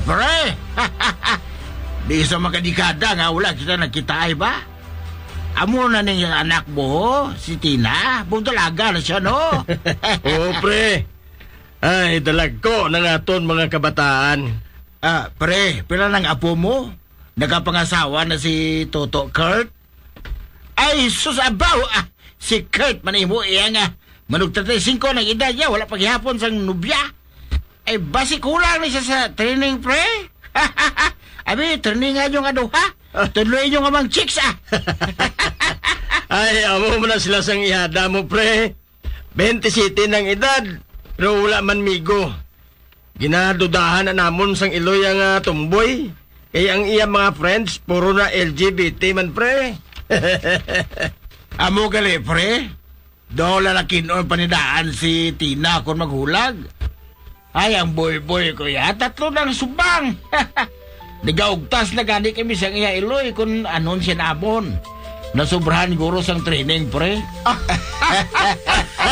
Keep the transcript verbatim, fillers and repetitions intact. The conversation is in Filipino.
pre. Di sa mga dekada nga wala kita nakita ay ba? Amo na ning anak mo, si Tina. Bugdalaga na siya, no? Oo, pre. Ay, dalag ko ng aton mga kabataan. Ah, pre, pila ng apo mo? Nagapangasawa na si Toto Kurt? Ay, sus abaw! Ah, si Kurt manimo iya nga. Manug thirty-five ng edad niya, wala paghihapon sang nubya. Ay, basi kulang ni siya sa training, pre. Abi, training nga yung ano, ha? Tuloy yung amang chicks, ah. Ay, amo mo na sila sang ihada mo, pre. twenty-seven ng edad, pero wala man migo. Ginadudahan na namon sang iloy ang uh, tumboy. Kaya ang iya mga friends, puro na L G B T man, pre. Amo gali, pre. Dola na kinon panidaan si Tina kung maghulag. Ay, ang boy-boy ko ya, tatlo ng subang. Nagaugtas na gani kami sa iya iloy kung anon siya nabon. Nasubrahan guro sang training, pre.